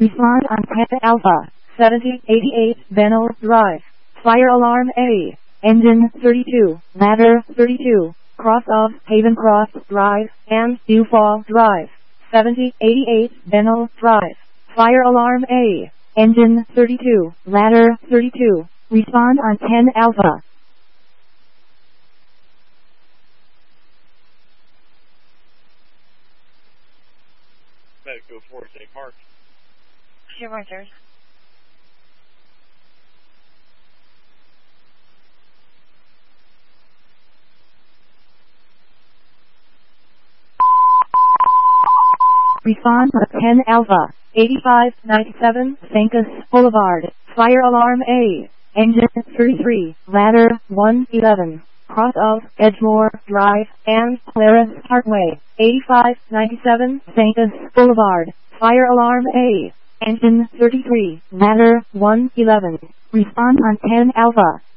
Respond on 10 Alpha. 7088 Benel Drive. Fire alarm A. Engine 32, ladder 32, cross of Haven Cross Drive and Dewfall Drive. 7088 Benel Drive. Fire alarm A. Engine 32, ladder 32. Respond on 10 Alpha. Medical Force A Park. Sure, Rogers. Respond to 10 Alpha. 8597 Sancus Boulevard. Fire alarm A. Engine 33, ladder 111. Cross of Edgemore Drive and Clarence Parkway. 8597 Sancus Boulevard. Fire alarm A. Engine 33, ladder 111. Respond on 10 Alpha.